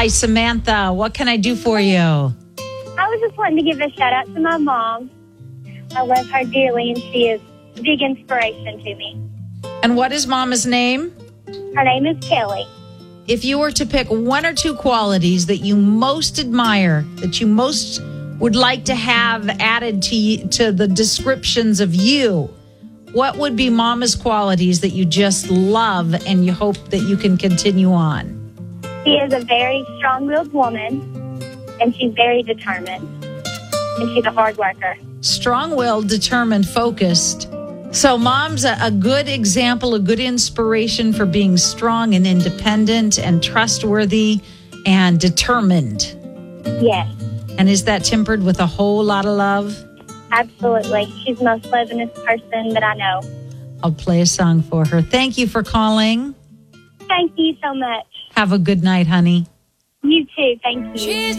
Hi, Samantha. What can I do for you? I was just wanting to give a shout out to my mom. I love her dearly, and she is a big inspiration to me. And what is Mama's name? Her name is Kelly. If you were to pick one or two qualities that you most admire, that you most would like to have added to the descriptions of you, what would be Mama's qualities that you just love and you hope that you can continue on? She is a very strong-willed woman, and she's very determined, and she's a hard worker. Strong-willed, determined, focused. So Mom's a good example, a good inspiration for being strong and independent and trustworthy and determined. Yes, And is that tempered with a whole lot of love? absolutely. She's the most lovingest person that I know. I'll play a song for her. Thank you for calling. Thank you so much. Have a good night, honey. You too. Thank you.